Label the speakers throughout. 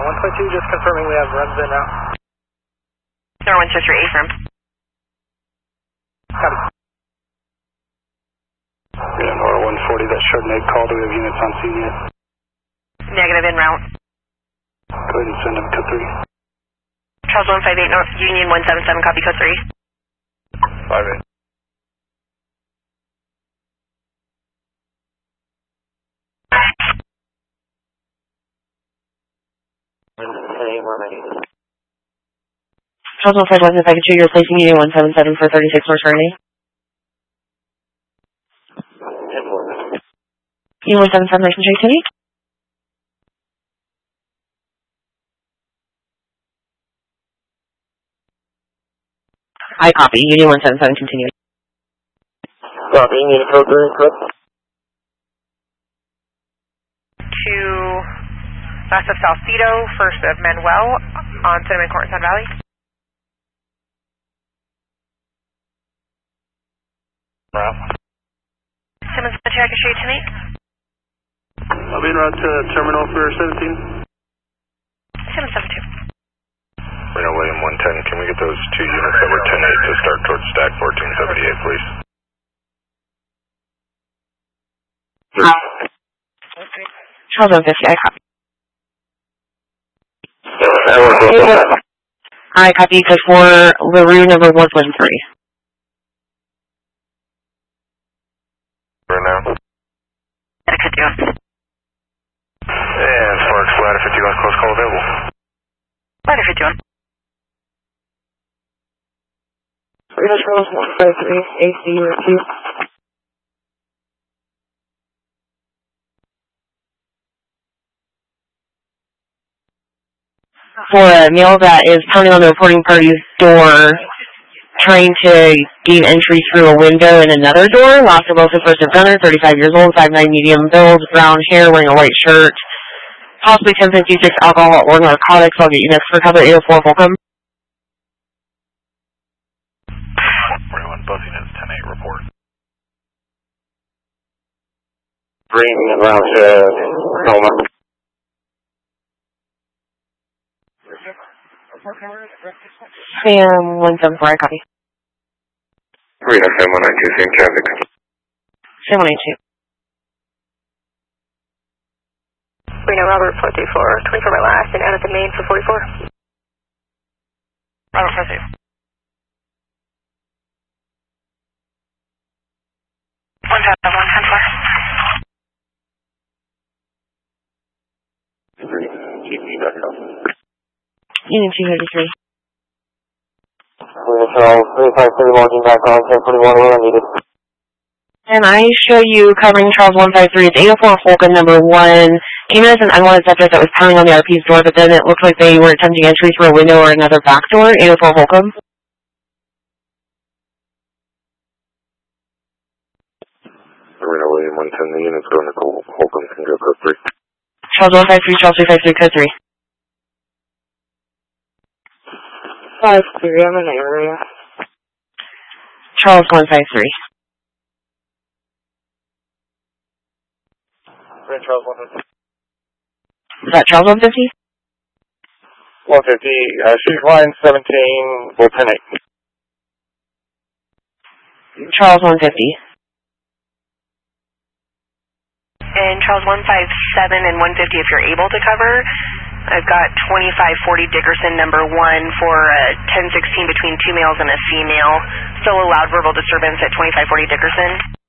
Speaker 1: 122, just confirming we have runs in now.
Speaker 2: Nora Winchester, A-firm.
Speaker 1: Copy.
Speaker 3: Yeah, Nora 140, that Chardonnay call. Do we have units on scene yet?
Speaker 2: Negative, en route.
Speaker 3: Go ahead and send them code 3.
Speaker 2: Charles 158, North Union 177, copy code 3.
Speaker 3: 58.
Speaker 4: Charles 151, if I could show you're placing Union 177 for 36 North Journey. Union 177, nice and J2. I copy. Union 177, continue.
Speaker 3: Copy, you need a code 3, correct?
Speaker 2: To west of Salcedo, first of Manuel, on Cinnamon Court, Sun Valley. Simmons, can I show you tonight?
Speaker 3: I'll be en route to terminal for 17.
Speaker 2: 772.
Speaker 5: Reno William 110, can we get those two units that were 10-8 to start towards stack 1478, please?
Speaker 4: Charles 150, I copy. I copy code 4, LaRue number 113.
Speaker 5: Right now?
Speaker 2: I could do.
Speaker 5: And Sparks, ladder 51, close call available.
Speaker 2: Ladder 51.
Speaker 4: Reno Charles 153, AC unit 2. For a male that is pounding on the reporting party's door, trying to gain entry through a window in another door. Last of Wilson, first of gunner, 35 years old, 5'9", medium build, brown hair, wearing a white shirt, possibly 1056 alcohol or narcotics. I'll get you next for cover 804 Fulcrum.
Speaker 5: 41 busing is 10-8 report.
Speaker 3: Green around Tacoma.
Speaker 4: Sam 174, I copy.
Speaker 3: Reno Sam 192, same traffic.
Speaker 4: Sam 182.
Speaker 2: Reno Robert 434, 24 by last, and out at the main for 44. Robert 42. One time,
Speaker 3: 110.
Speaker 4: Union 233.
Speaker 3: Reno Charles 353, launching back on 1041, where I needed.
Speaker 4: And I show you covering Charles 153. It's 804 Fulcrum number 1. Came in as an unwanted subject that was pounding on the RP's door, but then it looked like they were attempting entry through a window or another back door. 804 Fulcrum.
Speaker 3: Reno William 110, the unit's going to Holcomb, can go code 3.
Speaker 4: Charles 153, Charles 353, code 3.
Speaker 6: 53, I'm in the area.
Speaker 4: Charles 153.
Speaker 3: Charles 150.
Speaker 4: Is that Charles 150?
Speaker 3: 150, she's line 17, Bullpen 8.
Speaker 4: Charles 150.
Speaker 2: And Charles 157 and 150 if you're able to cover. I've got 2540 Dickerson number 1 for 1016 between two males and a female. Still allowed verbal disturbance at 2540 Dickerson.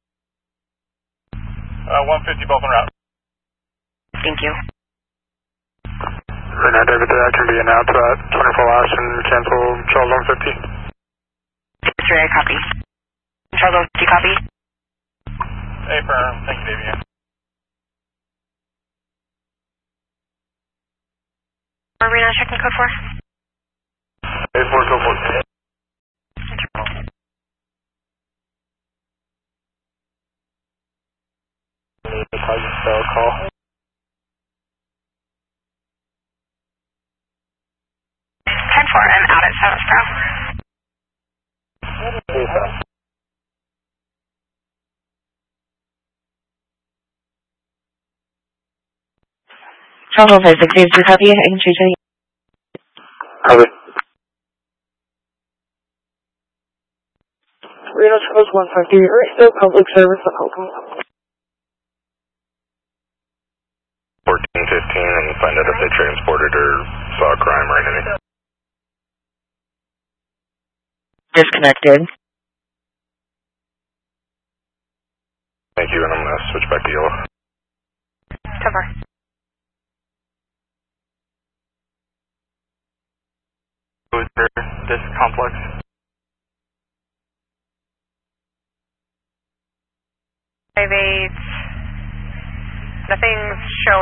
Speaker 3: 150 both en route.
Speaker 2: Thank you.
Speaker 3: Right now, David, I can be announced at 24 last and cancel Charles 150.
Speaker 2: That's right, I copy. Charles 150 copy.
Speaker 3: Hey, firm. Thank you, David.
Speaker 2: Are we not checking code 4?
Speaker 3: 84, code 4. Call.
Speaker 2: 10-4, I'm out at South Brow.
Speaker 4: Charles 156, do you copy? I can change any.
Speaker 3: Copy.
Speaker 6: Reno Charles 158, right there, public service at Holcomb.
Speaker 5: 1415 and find out if they transported or saw a crime or anything.
Speaker 4: Disconnected.
Speaker 5: Thank you, and I'm going to switch back to yellow.
Speaker 2: 10-4.
Speaker 1: For this complex.
Speaker 2: 5-8. Nothing's showing.